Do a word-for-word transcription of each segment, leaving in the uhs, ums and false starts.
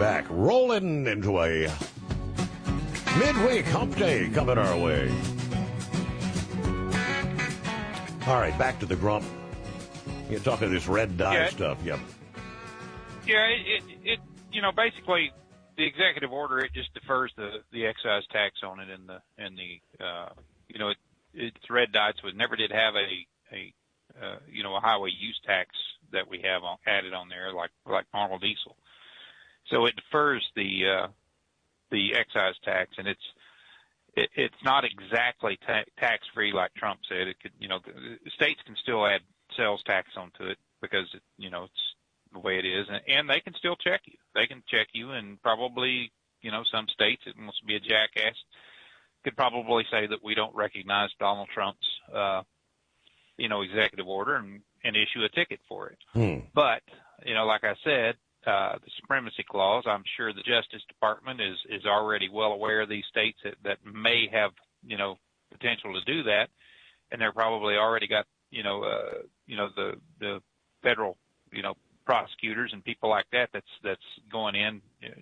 back, rolling into a midweek hump day coming our way. All right, back to the grump. You're talking this red dye yeah, stuff. Yep. Yeah, it, it, it, you know, basically the executive order, it just defers the, the excise tax on it and the, and the, uh, you know, it, it's red dye, so it never did have a, a, uh, you know, a highway use tax that we have on, added on there like, like normal diesel. So it defers the, uh, the excise tax, and it's, it, it's not exactly ta- tax free like Trump said. It could, you know, the states can still add sales tax onto it because it, you know, it's the way it is, and, and they can still check you. They can check you, and probably, you know, some states, it wants to be a jackass, could probably say that we don't recognize Donald Trump's, uh, you know, executive order and, and issue a ticket for it. Hmm. But, you know, like I said, uh, the supremacy clause, I'm sure the Justice Department is, is already well aware of these states that, that may have, you know, potential to do that. And they're probably already got, you know, uh, you know, the, the federal, you know, prosecutors and people like that, that's, that's going in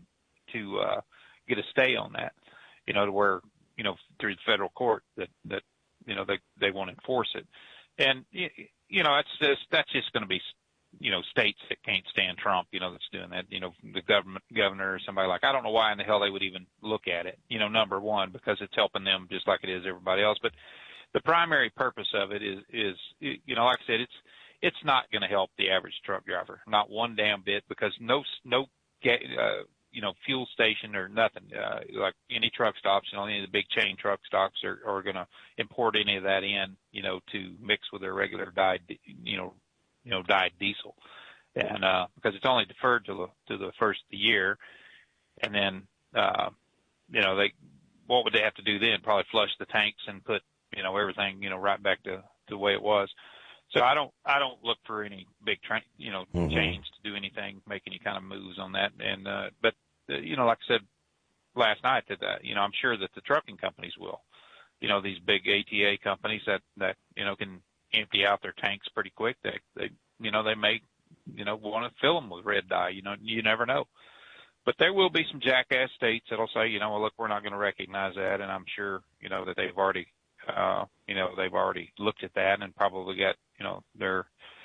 to, uh, get a stay on that, you know, to where, you know, through the federal court that, that, you know, they, they won't enforce it. And, you know, that's just, that's just going to be, you know, states that can't stand Trump, you know, that's doing that, you know, the government governor or somebody like, I don't know why in the hell they would even look at it, you know, number one, because it's helping them just like it is everybody else. But the primary purpose of it is, is, you know, like I said, it's, it's not going to help the average truck driver, not one damn bit, because no, no, uh, you know, fuel station or nothing, uh, like any truck stops, you know, any of the big chain truck stops are, are going to import any of that in, you know, to mix with their regular dyed, you know, you know, dyed diesel. And, uh, because it's only deferred to the, to the first of the year. And then, uh, you know, they, what would they have to do then? Probably flush the tanks and put, you know, everything, you know, right back to, to the way it was. So I don't, I don't look for any big, tra- you know, mm-hmm. change to do anything, make any kind of moves on that. And, uh, but, uh, you know, like I said last night that, uh, you know, I'm sure that the trucking companies will, you know, these big A T A companies that, that, you know, can empty out their tanks pretty quick. They, they, you know, they may, you know, want to fill them with red dye. You know, you never know. But there will be some jackass states that'll say, you know, well, look, we're not going to recognize that. And I'm sure, you know, that they've already, uh, you know, they've already looked at that and probably got, you know, their,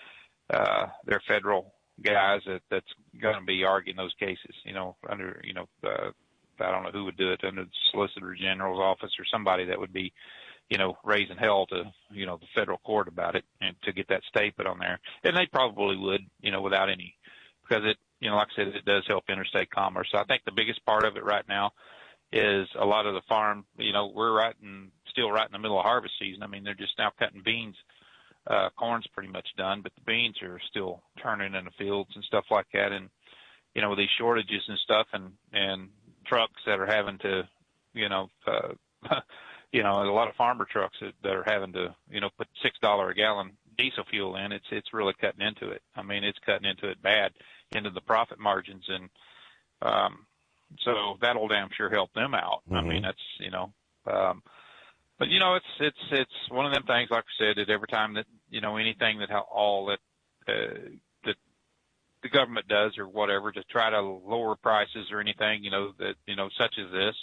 uh, their federal guys that, that's going to be arguing those cases, you know, under, you know, uh, I don't know who would do it, under the Solicitor General's office or somebody that would be, you know, raising hell to, you know, the federal court about it and to get that stay put on there. And they probably would, you know, without any, because it, you know, like I said, it does help interstate commerce. So I think the biggest part of it right now is a lot of the farm, you know, we're right in, still right in the middle of harvest season. I mean, they're just now cutting beans. Uh, corn's pretty much done, but the beans are still turning in the fields and stuff like that. And, you know, with these shortages and stuff and, and trucks that are having to, you know, uh, you know, a lot of farmer trucks that, that are having to, you know, put six dollars a gallon diesel fuel in, it's, it's really cutting into it. I mean, it's cutting into it bad, into the profit margins. And, um, so that'll damn sure help them out. Mm-hmm. I mean, that's, you know, um, but you know, it's, it's, it's one of them things, like I said, that every time that, you know, anything that all that, uh, that the government does or whatever to try to lower prices or anything, you know, that, you know, such as this,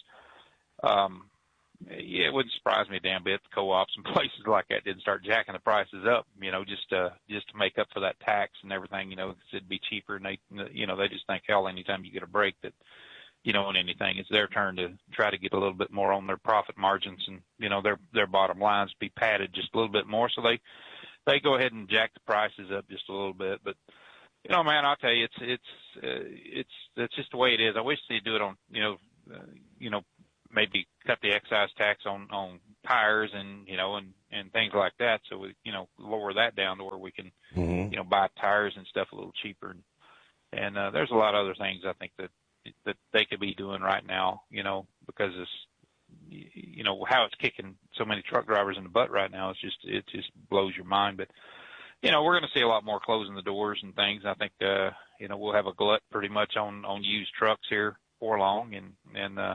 um, yeah, it wouldn't surprise me a damn bit if the co-ops and places like that didn't start jacking the prices up, you know, just, uh, just to make up for that tax and everything, you know, because it'd be cheaper. And they, you know, they just think, hell, anytime you get a break that, you know, and anything, it's their turn to try to get a little bit more on their profit margins and, you know, their, their bottom lines be padded just a little bit more. So they, they go ahead and jack the prices up just a little bit. But, you know, man, I'll tell you, it's, it's, uh, it's, it's just the way it is. I wish they'd do it on, you know, uh, you know, maybe cut the excise tax on, on tires and, you know, and, and things like that. So we, you know, lower that down to where we can, mm-hmm. you know, buy tires and stuff a little cheaper. And, and, uh, there's a lot of other things I think that, that they could be doing right now, you know, because it's, you know, how it's kicking so many truck drivers in the butt right now. It's just, it just blows your mind. But, you know, we're going to see a lot more closing the doors and things. I think, uh, you know, we'll have a glut pretty much on, on used trucks here before long. And, and, uh,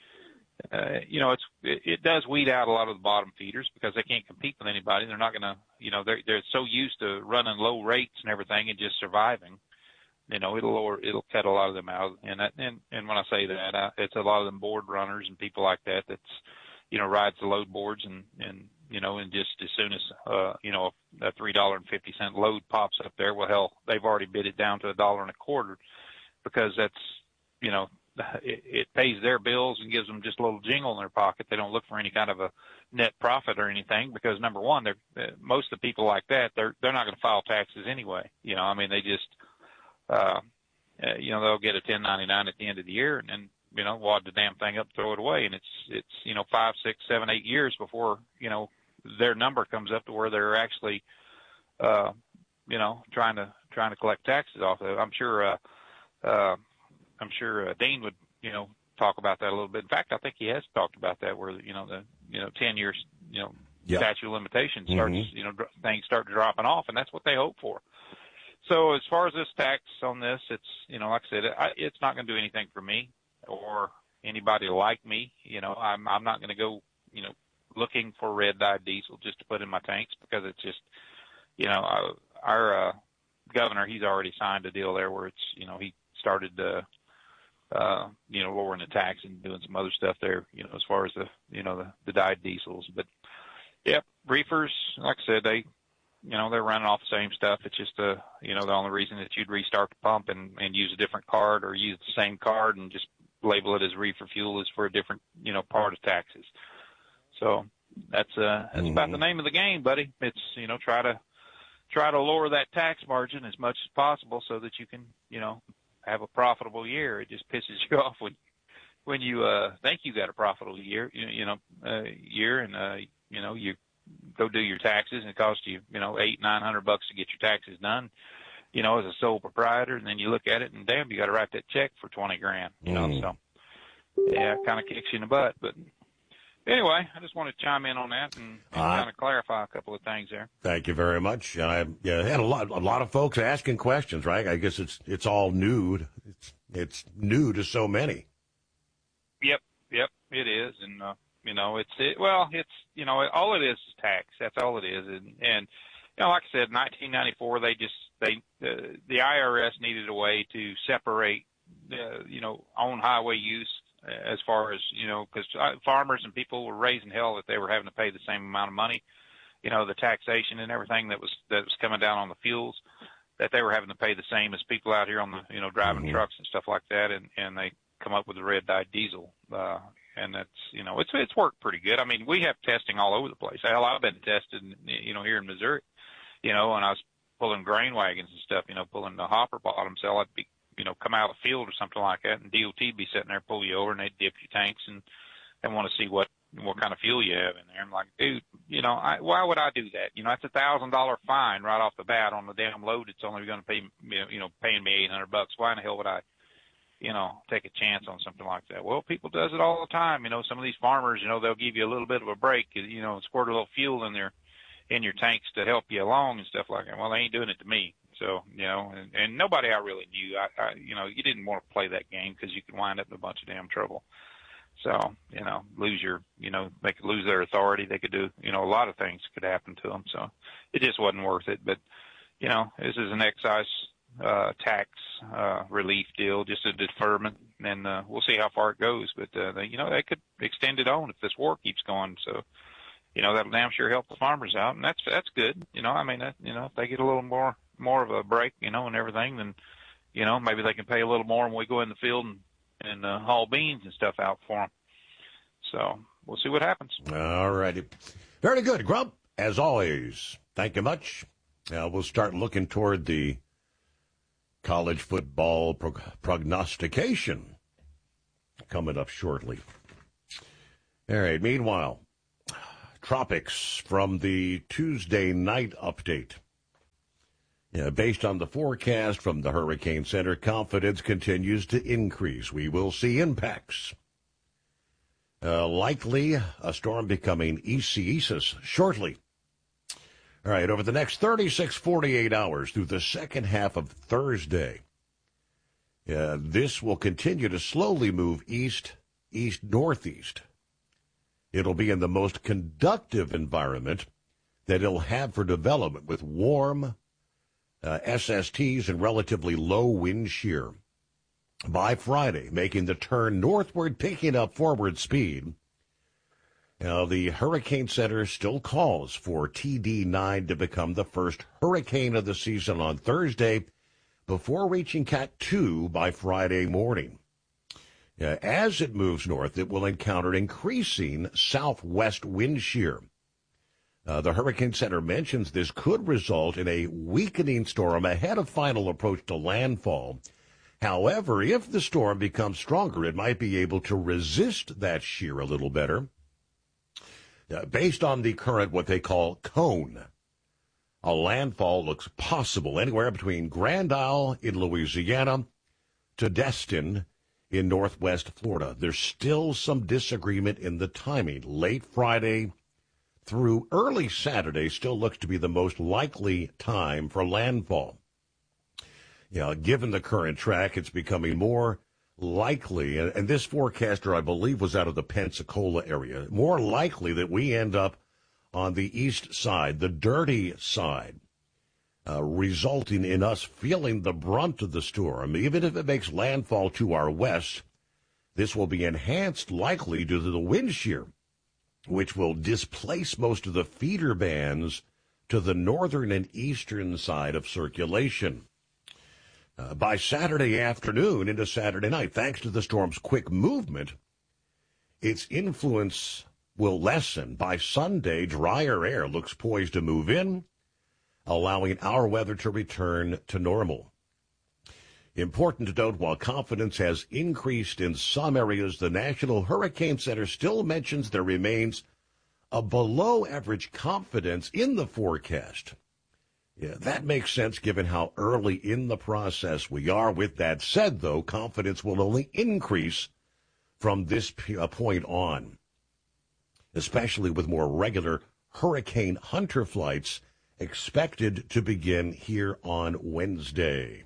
uh, you know, it's, it, it does weed out a lot of the bottom feeders because they can't compete with anybody. They're not going to, you know, they're, they're so used to running low rates and everything and just surviving you know, it'll lower, it'll cut a lot of them out. And that, and, and when I say that, I, it's a lot of them board runners and people like that that's, you know, rides the load boards and, and, you know, and just as soon as, uh, you know, a three dollars and fifty cent load pops up there, well, hell, they've already bid it down to a dollar and a quarter because that's, you know, it, it pays their bills and gives them just a little jingle in their pocket. They don't look for any kind of a net profit or anything because number one, they're, most of the people like that, they're, they're not going to file taxes anyway. You know, I mean, they just, uh, uh, you know, they'll get a ten ninety-nine at the end of the year and then, you know, wad the damn thing up, throw it away. And it's, it's, you know, five, six, seven, eight years before, you know, their number comes up to where they're actually, uh, you know, trying to, trying to collect taxes off of it. I'm sure, uh, uh, I'm sure uh, Dean would, you know, talk about that a little bit. In fact, I think he has talked about that where, you know, the, you know, ten years, you know, yep. statute of limitations starts, mm-hmm. you know, dr- things start dropping off, and that's what they hope for. So as far as this tax on this, it's, you know, like I said, I, it's not going to do anything for me or anybody like me. You know, I'm, I'm not going to go, you know, looking for red dyed diesel just to put in my tanks because it's just, you know, our, our uh, governor, he's already signed a deal there where it's, you know, he started, uh, uh, you know, lowering the tax and doing some other stuff there, you know, as far as the, you know, the, the dyed diesels. But, yep, reefers, like I said, they, you know, they're running off the same stuff. It's just, uh, you know, the only reason that you'd restart the pump and, and use a different card or use the same card and just label it as reefer fuel is for a different, you know, part of taxes. So that's, uh, that's mm-hmm. about the name of the game, buddy. It's, you know, try to, try to lower that tax margin as much as possible so that you can, you know, have a profitable year. It just pisses you off when, when you, uh, think you got a profitable year, you, you know, uh, year and, uh, you know, you go do your taxes and it costs you, you know, eight, nine hundred bucks to get your taxes done, you know, as a sole proprietor. And then you look at it and damn, you got to write that check for twenty grand, you know, mm. so yeah, it kind of kicks you in the butt, but anyway, I just wanted to chime in on that and, and uh, kind of clarify a couple of things there. Thank you very much. I yeah, had a lot, a lot of folks asking questions, right? I guess it's it's all new. It's it's new to so many. Yep, yep, it is, and uh, you know, it's it, well, it's you know, all it is is tax. That's all it is, and and you know, like I said, nineteen ninety-four, they just they uh, the I R S needed a way to separate, uh, you know, on highway use. As far as, you know, because farmers and people were raising hell that they were having to pay the same amount of money, you know, the taxation and everything that was that was coming down on the fuels, that they were having to pay the same as people out here on the, you know, driving mm-hmm. trucks and stuff like that, and and they come up with the red dyed diesel, uh, and that's, you know, it's it's worked pretty good. I mean, we have testing all over the place. Hell, I've been tested, you know, here in Missouri, you know, and I was pulling grain wagons and stuff, you know, pulling the hopper bottoms. So I'd be, you know, come out of the field or something like that, and D O T be sitting there, pull you over, and they'd dip your tanks and and want to see what what kind of fuel you have in there. I'm like, dude, you know, I, why would I do that? You know, that's a thousand dollar fine right off the bat on the damn load. It's only going to pay, you know, paying me eight hundred bucks. Why in the hell would I, you know, take a chance on something like that? Well, people does it all the time. You know, some of these farmers, you know, they'll give you a little bit of a break, you know, squirt a little fuel in their in your tanks to help you along and stuff like that. Well, they ain't doing it to me. So, you know, and, and nobody I really knew, I, I, you know, you didn't want to play that game because you could wind up in a bunch of damn trouble. So, you know, lose your, you know, they could lose their authority. They could do, you know, a lot of things could happen to them. So it just wasn't worth it. But, you know, this is an excise uh, tax uh, relief deal, just a deferment, and uh, we'll see how far it goes. But, uh, they, you know, they could extend it on if this war keeps going. So, you know, that'll damn sure help the farmers out, and that's that's good. You know, I mean, that, you know, if they get a little more more of a break, you know, and everything, then, you know, maybe they can pay a little more when we go in the field and, and uh, haul beans and stuff out for them. So we'll see what happens. All righty. Very good, Grump, as always. Thank you much. Uh, we'll start looking toward the college football pro- prognostication coming up shortly. All right, meanwhile, tropics from the Tuesday night update. Yeah, based on the forecast from the Hurricane Center, confidence continues to increase. We will see impacts. Uh, likely a storm becoming Isaias shortly. All right, over the next thirty-six, forty-eight hours through the second half of Thursday, uh, this will continue to slowly move east, east-northeast. It'll be in the most conductive environment that it'll have for development with warm, uh, S S Ts and relatively low wind shear. By Friday, making the turn northward, picking up forward speed. Now, the Hurricane Center still calls for T D nine to become the first hurricane of the season on Thursday before reaching Cat two by Friday morning. Uh, as it moves north, it will encounter increasing southwest wind shear. Uh, the Hurricane Center mentions this could result in a weakening storm ahead of final approach to landfall. However, if the storm becomes stronger, it might be able to resist that shear a little better. Uh, based on the current, what they call cone, a landfall looks possible anywhere between Grand Isle in Louisiana to Destin in northwest Florida. There's still some disagreement in the timing. Late Friday through early Saturday still looks to be the most likely time for landfall. You know, given the current track, it's becoming more likely, and, and this forecaster, I believe, was out of the Pensacola area, more likely that we end up on the east side, the dirty side, uh, resulting in us feeling the brunt of the storm. Even if it makes landfall to our west, this will be enhanced likely due to the wind shear, which will displace most of the feeder bands to the northern and eastern side of circulation. Uh, by Saturday afternoon into Saturday night, thanks to the storm's quick movement, its influence will lessen. By Sunday, drier air looks poised to move in, allowing our weather to return to normal. Important to note, while confidence has increased in some areas, the National Hurricane Center still mentions there remains a below-average confidence in the forecast. Yeah, that makes sense given how early in the process we are. With that said, though, confidence will only increase from this point on, especially with more regular Hurricane Hunter flights expected to begin here on Wednesday.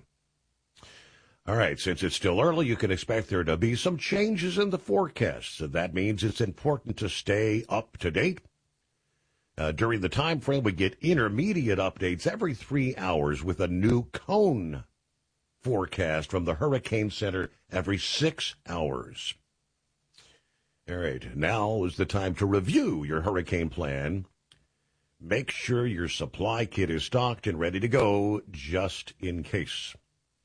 All right, since it's still early, you can expect there to be some changes in the forecast. So that means it's important to stay up to date. Uh, during the time frame, we get intermediate updates every three hours with a new cone forecast from the Hurricane Center every six hours. All right, now is the time to review your hurricane plan. Make sure your supply kit is stocked and ready to go just in case.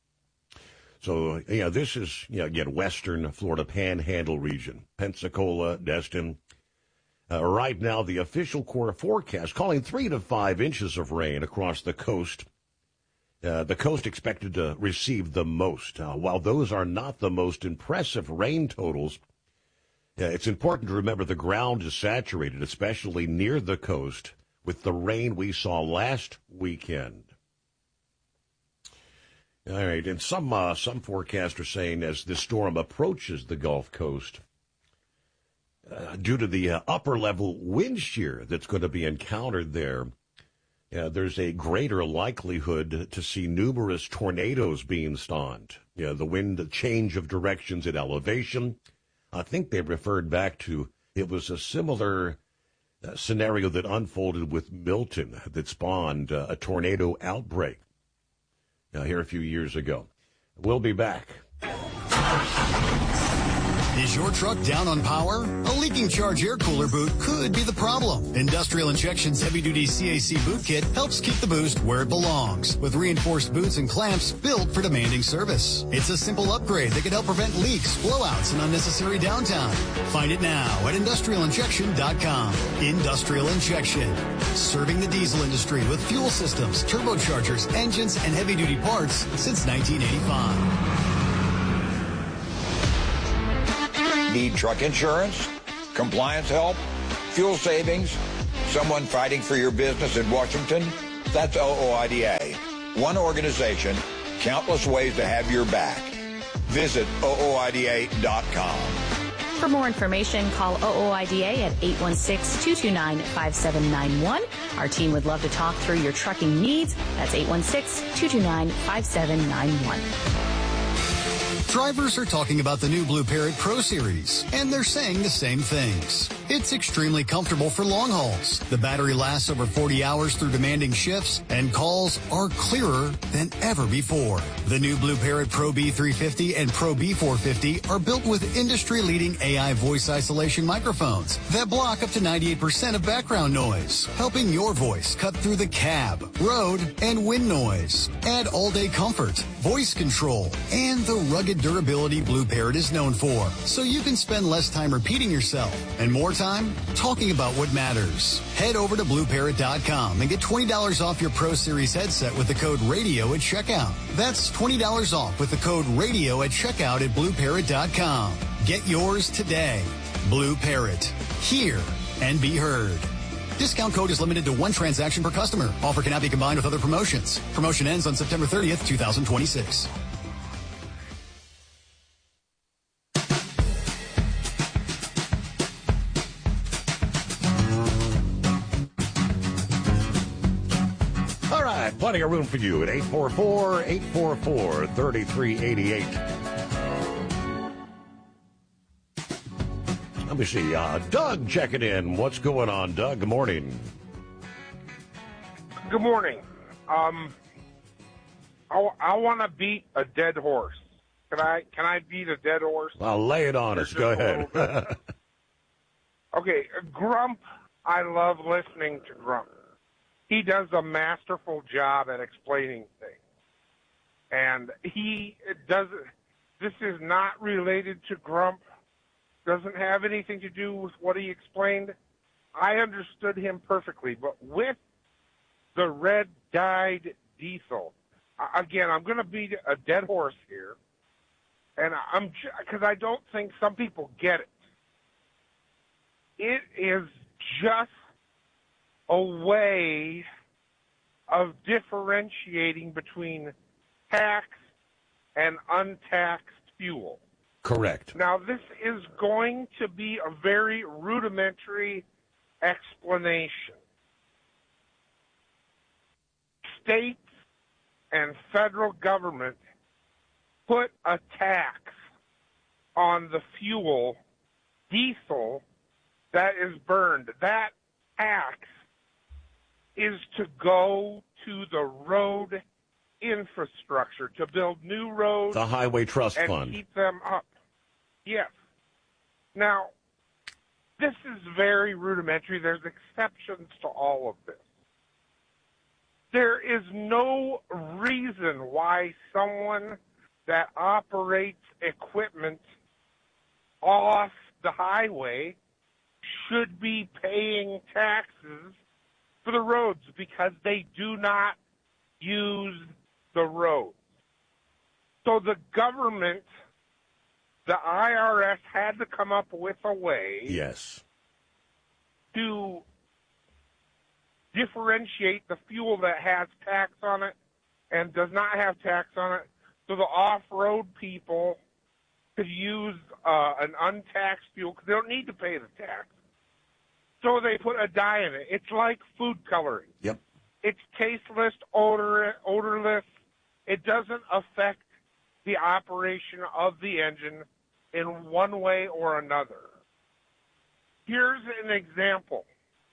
So, yeah, this is, you know, again, western Florida Panhandle region, Pensacola, Destin. Uh, right now, the official Corps forecast calling three to five inches of rain across the coast. Uh, the coast expected to receive the most. Uh, while those are not the most impressive rain totals, uh, it's important to remember the ground is saturated, especially near the coast, with the rain we saw last weekend. All right, and some uh, some forecasters saying as this storm approaches the Gulf Coast, Uh, due to the uh, upper-level wind shear that's going to be encountered there, uh, there's a greater likelihood to see numerous tornadoes being spawned. You know, the wind change of directions at elevation. I think they referred back to, it was a similar uh, scenario that unfolded with Milton that spawned uh, a tornado outbreak uh, here a few years ago. We'll be back. Is your truck down on power? A leaking charge air cooler boot could be the problem. Industrial Injection's heavy-duty C A C boot kit helps keep the boost where it belongs, with reinforced boots and clamps built for demanding service. It's a simple upgrade that can help prevent leaks, blowouts, and unnecessary downtime. Find it now at industrial injection dot com. Industrial Injection, serving the diesel industry with fuel systems, turbochargers, engines, and heavy-duty parts since nineteen eighty-five. Need truck insurance, compliance help, fuel savings, someone fighting for your business in Washington? That's O O I D A. One organization, countless ways to have your back. Visit O O I D A dot com. For more information, call O O I D A at eight one six, two two nine, five seven nine one. Our team would love to talk through your trucking needs. That's eight one six, two two nine, five seven nine one. Drivers are talking about the new Blue Parrot Pro Series, and they're saying the same things. It's extremely comfortable for long hauls. The battery lasts over forty hours through demanding shifts, and calls are clearer than ever before. The new Blue Parrot Pro B three fifty and Pro B four fifty are built with industry-leading A I voice isolation microphones that block up to ninety-eight percent of background noise, helping your voice cut through the cab, road, and wind noise. Add all-day comfort, voice control, and the rugged durability Blue Parrot is known for, so you can spend less time repeating yourself and more time talking about what matters. Head over to blue parrot dot com and get twenty dollars off your Pro Series headset with the code RADIO at checkout. That's twenty dollars off with the code RADIO at checkout at blue parrot dot com. Get yours today. Blue Parrot. Hear and be heard. Discount code is limited to one transaction per customer. Offer cannot be combined with other promotions. Promotion ends on September thirtieth, twenty twenty-six. All right, plenty of room for you at eight four four, eight four four, three three eight eight. Let me see. Uh, Doug checking in. What's going on, Doug? Good morning. Good morning. Um, I, I want to beat a dead horse. Can I? Can I beat a dead horse? I'll lay it on us. Go ahead. Okay, Grump. I love listening to Grump. He does a masterful job at explaining things, and he does. This is not related to Grump. Doesn't have anything to do with what he explained. I understood him perfectly, but with the red dyed diesel, again, I'm going to beat a dead horse here, and I'm because I don't think some people get it. It is just a way of differentiating between taxed and untaxed fuel. Correct. Now, this is going to be a very rudimentary explanation. States and federal government put a tax on the fuel, diesel, that is burned. That tax is to go to the road infrastructure, to build new roads. The Highway Trust and Fund. Keep them up. Yes. Now, this is very rudimentary. There's exceptions to all of this. There is no reason why someone that operates equipment off the highway should be paying taxes for the roads because they do not use the roads. So the government, the I R S, had to come up with a way yes. to differentiate the fuel that has tax on it and does not have tax on it, so the off-road people could use uh, an untaxed fuel because they don't need to pay the tax. So they put a dye in it. It's like food coloring. Yep. It's tasteless, odor, odorless. It doesn't affect the operation of the engine in one way or another. Here's an example.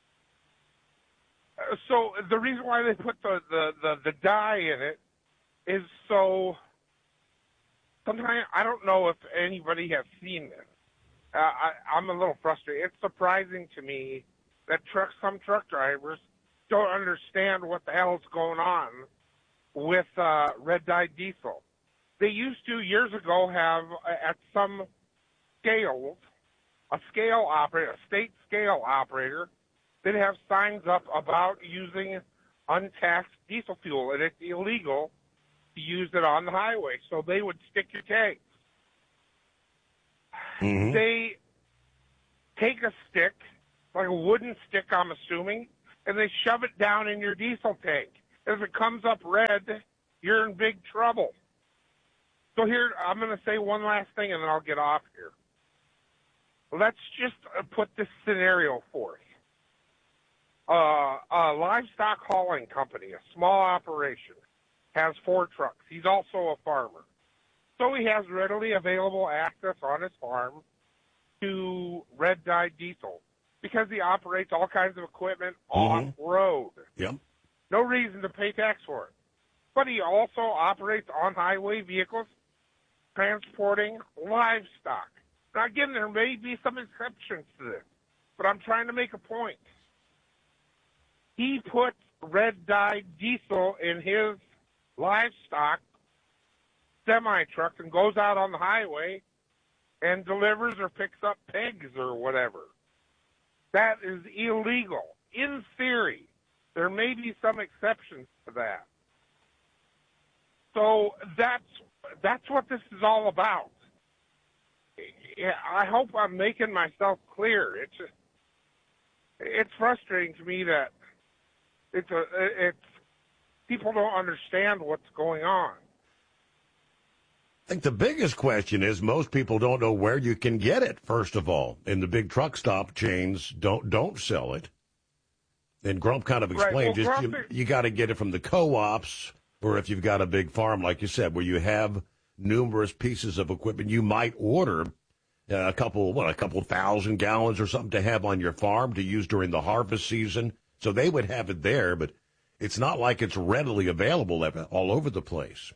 Uh, so the reason why they put the, the, the, the dye in it is so sometimes I don't know if anybody has seen this. Uh, I, I'm a little frustrated. It's surprising to me that truck, some truck drivers don't understand what the hell is going on with uh, red-dyed diesel. They used to, years ago, have, uh, at some scales, a scale operator, a state scale operator, they'd have signs up about using untaxed diesel fuel, and it's illegal to use it on the highway, so they would stick your tags. Mm-hmm. They take a stick, like a wooden stick, I'm assuming, and they shove it down in your diesel tank. If it comes up red, you're in big trouble. So here, I'm going to say one last thing, and then I'll get off here. Let's just put this scenario forth. Uh, a livestock hauling company, a small operation, has four trucks. He's also a farmer. So he has readily available access on his farm to red dye diesel because he operates all kinds of equipment Mm-hmm. off-road. Yep. No reason to pay tax for it. But he also operates on-highway vehicles transporting livestock. Now, again, there may be some exceptions to this, but I'm trying to make a point. He puts red-dyed diesel in his livestock semi-truck and goes out on the highway and delivers or picks up pigs or whatever. That is illegal. In theory, there may be some exceptions to that. So that's that's what this is all about. I hope I'm making myself clear. It's just, it's frustrating to me that it's a it's people don't understand what's going on. I think the biggest question is most people don't know where you can get it, first of all. And the big truck stop chains don't don't sell it. And Grump kind of explained, Right. Well, just you, Grump- you got to get it from the co-ops, or if you've got a big farm, like you said, where you have numerous pieces of equipment, you might order a couple, what, a couple thousand gallons or something to have on your farm to use during the harvest season. So they would have it there, but it's not like it's readily available all over the place.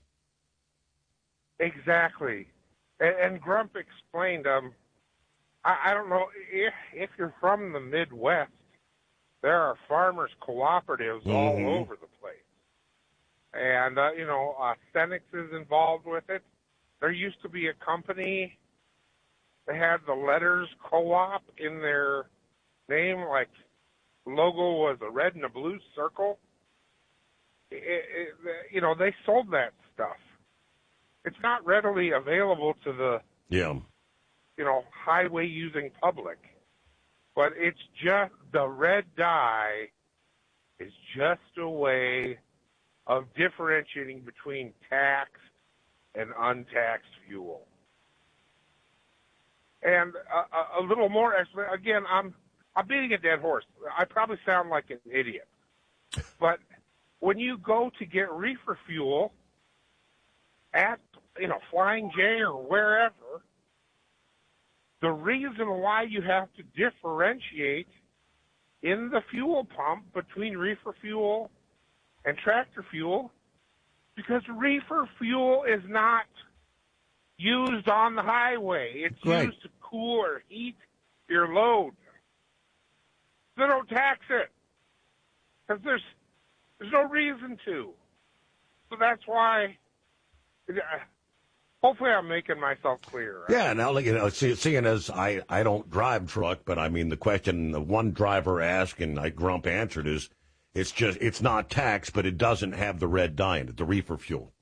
Exactly. And, and Grump explained, um, I, I don't know, if, if you're from the Midwest, there are farmers' cooperatives Mm-hmm. all over the place. And, uh, you know, uh, Cenex is involved with it. There used to be a company that had the letters co-op in their name, like logo was a red and a blue circle. It, it, you know, they sold that stuff. It's not readily available to the, Yeah. you know, highway-using public. But it's just, the red dye is just a way of differentiating between taxed and untaxed fuel. And a, a little more, again, I'm I'm beating a dead horse. I probably sound like an idiot. But when you go to get reefer fuel at, you know, Flying J or wherever, the reason why you have to differentiate in the fuel pump between reefer fuel and tractor fuel, because reefer fuel is not used on the highway. It's Right. used to cool or heat your load. They don't tax it because there's there's no reason to. So that's why. Hopefully, I'm making myself clear. Right? Yeah, now, you know, see, seeing as I, I don't drive truck, but I mean, the question the one driver asked and I Grump answered is, it's just, it's not taxed, but it doesn't have the red dye in it, the reefer fuel.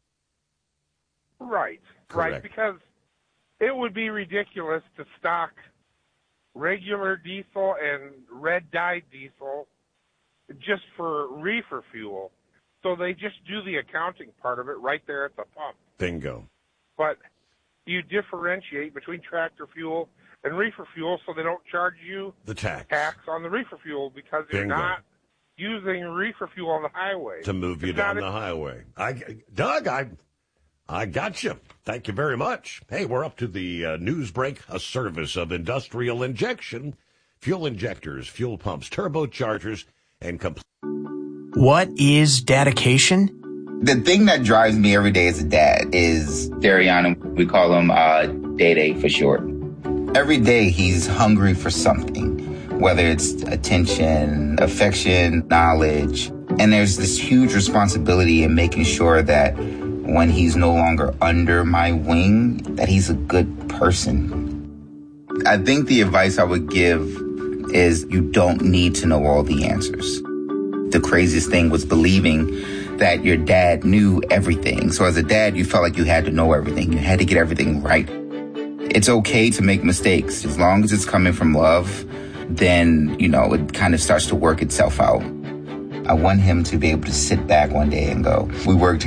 Right, Correct. right, because it would be ridiculous to stock regular diesel and red dye diesel just for reefer fuel. So they just do the accounting part of it right there at the pump. Bingo. But you differentiate between tractor fuel and reefer fuel so they don't charge you The tax. tax on the reefer fuel because you're Bingo. not using reefer fuel on the highway. To move you It's down not the a- highway. I, Doug, I I got you. Thank you very much. Hey, we're up to the uh, news break, a service of Industrial Injection, fuel injectors, fuel pumps, turbochargers, and complete. What is dedication? The thing that drives me every day as a dad is Dariana. We call him uh, Day Day for short. Every day he's hungry for something, whether it's attention, affection, knowledge. And there's this huge responsibility in making sure that when he's no longer under my wing, that he's a good person. I think the advice I would give is you don't need to know all the answers. The craziest thing was believing that your dad knew everything. So as a dad, you felt like you had to know everything. You had to get everything right. It's okay to make mistakes. As long as it's coming from love, then, you know, it kind of starts to work itself out. I want him to be able to sit back one day and go, we worked